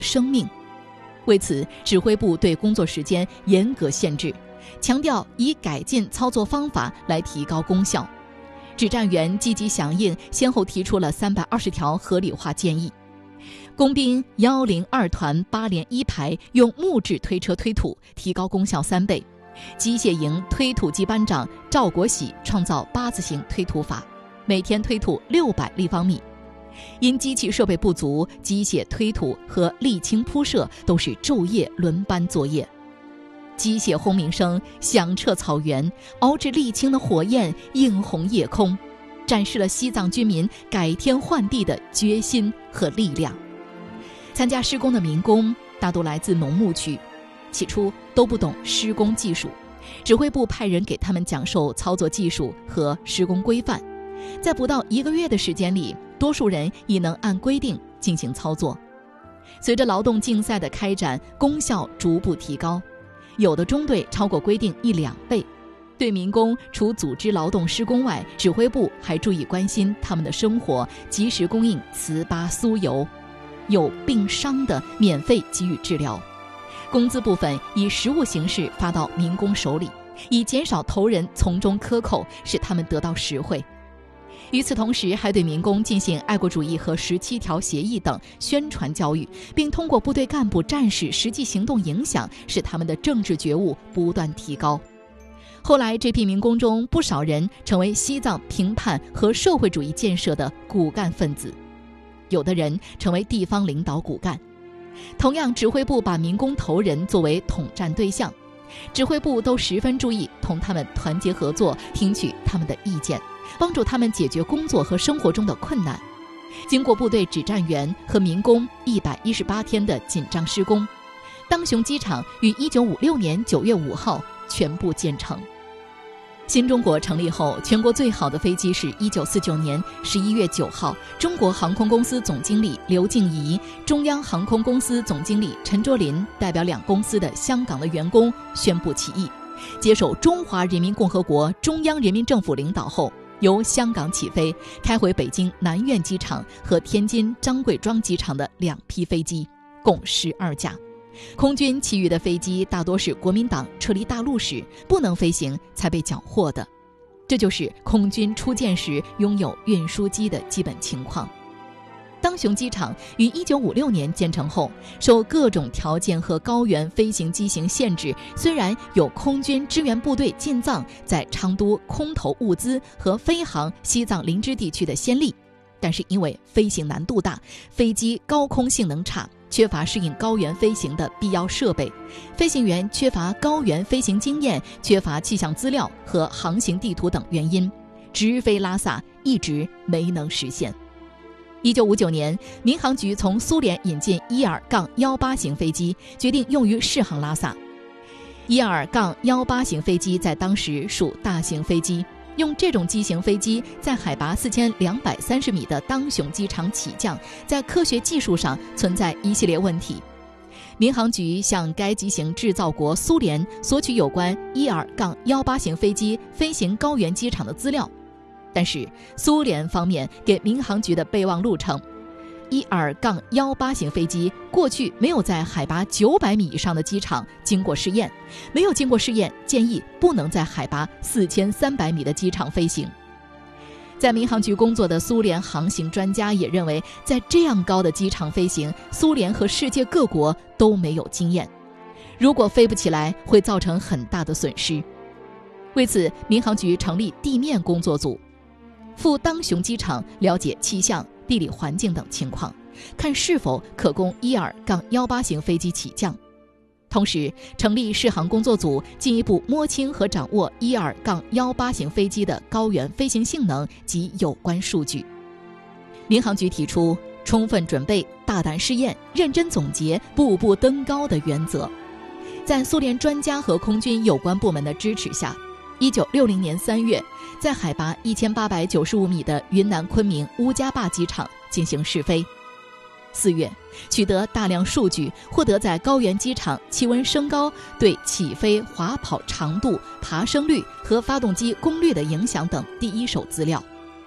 生命。为此，指挥部对工作时间严格限制，强调以改进操作方法来提高功效。指战员积极响应，先后提出了320条合理化建议。工兵102团8连1排用木质推车推土，提高功效3倍。机械营推土机班长赵国喜创造8字形推土法，每天推土600立方米。因机器设备不足，机械推土和沥青铺设都是昼夜轮班作业。机械轰鸣声响彻草原，熬制沥青的火焰映红夜空，展示了西藏居民改天换地的决心和力量。参加施工的民工大都来自农牧区，起初都不懂施工技术，指挥部派人给他们讲授操作技术和施工规范。在不到1个月的时间里，多数人已能按规定进行操作。随着劳动竞赛的开展，功效逐步提高，有的中队超过规定1-2倍。对民工除组织劳动施工外，指挥部还注意关心他们的生活，及时供应糍粑酥油，有病伤的免费给予治疗。工资部分以实物形式发到民工手里，以减少头人从中克扣，使他们得到实惠。与此同时，还对民工进行爱国主义和17条协议等宣传教育，并通过部队干部战士实际行动影响，使他们的政治觉悟不断提高。后来，这批民工中不少人成为西藏评判和社会主义建设的骨干分子，有的人成为地方领导骨干。同样，指挥部把民工头人作为统战对象，指挥部都十分注意同他们团结合作，听取他们的意见，帮助他们解决工作和生活中的困难。经过部队指战员和民工118天的紧张施工，当雄机场于1956年9月5号全部建成。新中国成立后，全国最好的飞机是1949年11月9号，中国航空公司总经理刘静怡、中央航空公司总经理陈卓林代表2公司的香港的员工宣布起义，接受中华人民共和国中央人民政府领导后，由香港起飞，开回北京南苑机场和天津张贵庄机场的2批飞机，共12架。空军其余的飞机大多是国民党撤离大陆时不能飞行才被缴获的，这就是空军初建时拥有运输机的基本情况。当雄机场于1956年建成后，受各种条件和高原飞行机型限制，虽然有空军支援部队进藏在昌都空投物资和飞航西藏林芝地区的先例，但是因为飞行难度大，飞机高空性能差，缺乏适应高原飞行的必要设备，飞行员缺乏高原飞行经验，缺乏气象资料和航行地图等原因，直飞拉萨一直没能实现。1959年，民航局从苏联引进12-18型飞机，决定用于试航拉萨。12-18型飞机在当时属大型飞机，用这种机型飞机在海拔4230米的当雄机场起降，在科学技术上存在一系列问题。民航局向该机型制造国苏联索取有关12-18型飞机飞行高原机场的资料，但是苏联方面给民航局的备忘录称，12-18型飞机过去没有在海拔900米以上的机场经过试验，没有经过试验，建议不能在海拔4300米的机场飞行。在民航局工作的苏联航行专家也认为，在这样高的机场飞行，苏联和世界各国都没有经验，如果飞不起来，会造成很大的损失。为此，民航局成立地面工作组，赴当雄机场了解气象、地理环境等情况，看是否可供12-18型飞机起降。同时成立试航工作组，进一步摸清和掌握12-18型飞机的高原飞行性能及有关数据。民航局提出充分准备、大胆试验、认真总结、步步登高的原则。在苏联专家和空军有关部门的支持下，1960年3月，在海拔1895米的云南昆明乌家坝机场进行试飞。4月，取得大量数据，获得在高原机场气温升高对起飞、滑跑长度、爬升率和发动机功率的影响等第一手资料。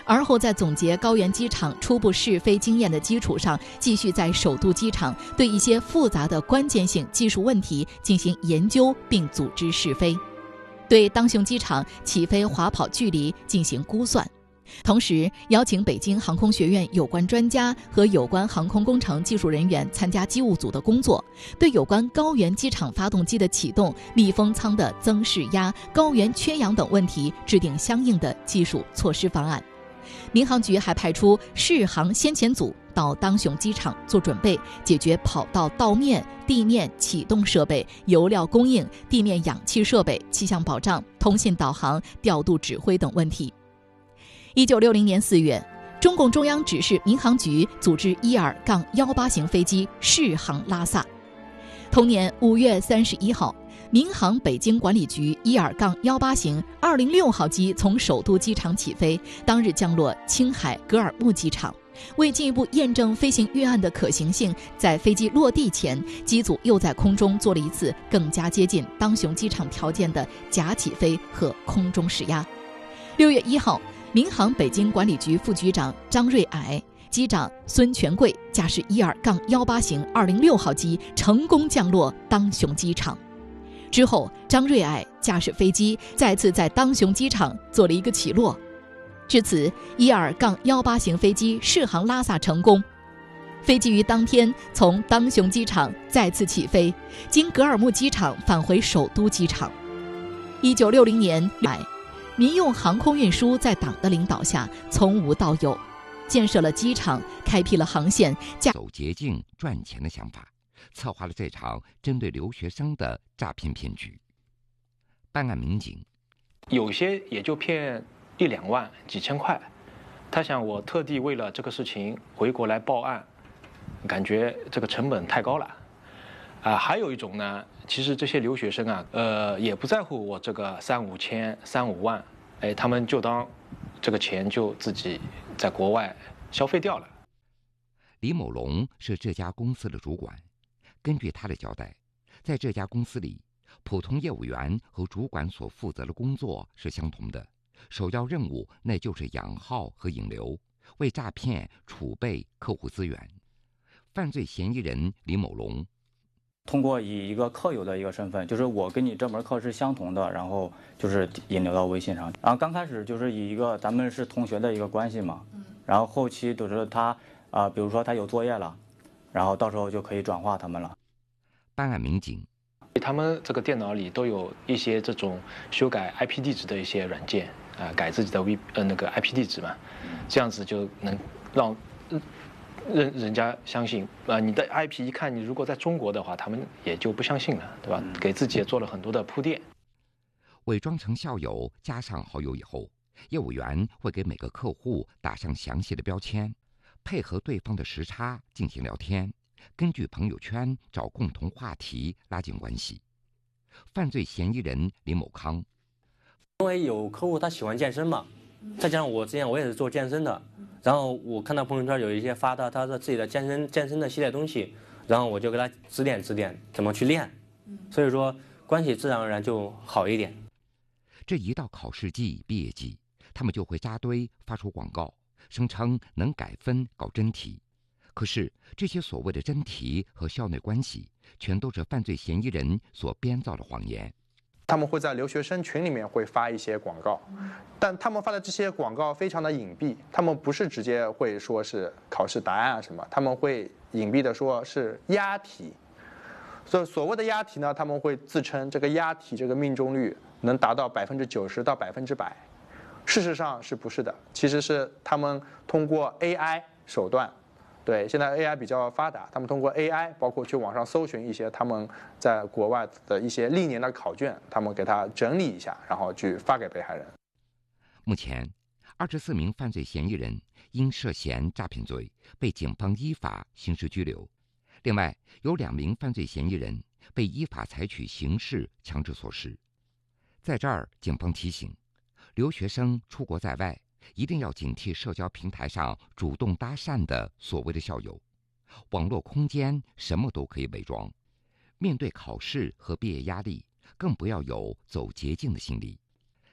而后在总结高原机场初步试飞经验的基础上，继续在首都机场对一些复杂的关键性技术问题进行研究，并组织试飞，对当雄机场起飞滑跑距离进行估算。同时邀请北京航空学院有关专家和有关航空工程技术人员参加机务组的工作，对有关高原机场发动机的启动、密封舱的增释压、高原缺氧等问题制定相应的技术措施方案。民航局还派出试航先遣组到当雄机场做准备，解决跑道道面、地面启动设备、油料供应、地面氧气设备、气象保障、通信导航、调度指挥等问题。1960年4月，中共中央指示民航局组织12-18型飞机试航拉萨。同年5月31号，民航北京管理局12-18型206号机从首都机场起飞，当日降落青海格尔木机场。为进一步验证飞行预案的可行性，在飞机落地前，机组又在空中做了一次更加接近当雄机场条件的假起飞和空中试压。6月1号，民航北京管理局副局长张瑞霭、机长孙全贵驾驶12-18型206号机成功降落当雄机场。之后，张瑞霭驾驶飞机再次在当雄机场做了一个起落。至此，12-18型飞机试航拉萨成功。飞机于当天从当雄机场再次起飞，经格尔木机场返回首都机场。1960年，民用航空运输在党的领导下从无到有，建设了机场，开辟了航线， 走捷径赚钱的想法，策划了这场针对留学生的诈骗骗局。办案民警有些也就骗1-2万、几千块，他想我特地为了这个事情回国来报案，感觉这个成本太高了。还有一种呢，其实这些留学生也不在乎我这个3-5千、3-5万，他们就当这个钱就自己在国外消费掉了。 李某龙是这家公司的主管，根据他的交代，在这家公司里，普通业务员和主管所负责的工作是相同的，首要任务那就是养号和引流，为诈骗储备客户资源。犯罪嫌疑人李某龙通过以一个客友的一个身份，就是我跟你这门课是相同的，然后就是引流到微信上。然后刚开始就是以一个咱们是同学的一个关系嘛，然后后期都是他比如说他有作业了，然后到时候就可以转化他们了。 办案民警他们这个电脑里都有一些这种修改 IP 地址的一些软件改自己的那个 IP 地址嘛，这样子就能让人家相信你的 IP 一看你如果在中国的话，他们也就不相信了，对吧？给自己也做了很多的铺垫。 伪装成校友加上好友以后，业务员会给每个客户打上详细的标签，配合对方的时差进行聊天，根据朋友圈找共同话题拉近关系。犯罪嫌疑人林某康， 因为有客户他喜欢健身嘛，再加上我之前我也是做健身的，然后我看到朋友圈有一些发的他的自己的健身的系列东西，然后我就给他指点怎么去练，所以说关系自然而然就好一点。 这一到考试季、毕业季，他们就会扎堆发出广告，声称能改分搞真题。可是这些所谓的真题和校内关系，全都是犯罪嫌疑人所编造的谎言。 他们会在留学生群里面会发一些广告，但他们发的这些广告非常的隐蔽，他们不是直接会说是考试答案什么，他们会隐蔽的说是押题。所谓的押题呢，他们会自称这个押题这个命中率能达到90%到100%，事实上是不是的？其实是他们通过 AI 手段。对，现在 AI 比较发达，他们通过 AI， 包括去网上搜寻一些他们在国外的一些历年的考卷，他们给它整理一下，然后去发给被害人。 目前，24名犯罪嫌疑人因涉嫌诈骗罪被警方依法刑事拘留，另外有2名犯罪嫌疑人被依法采取刑事强制措施。在这儿，警方提醒，留学生出国在外，一定要警惕社交平台上主动搭讪的所谓的校友，网络空间什么都可以伪装。面对考试和毕业压力，更不要有走捷径的心理。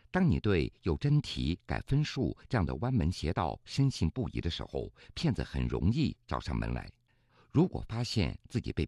当你对有真题、改分数这样的歪门邪道深信不疑的时候，骗子很容易找上门来。如果发现自己被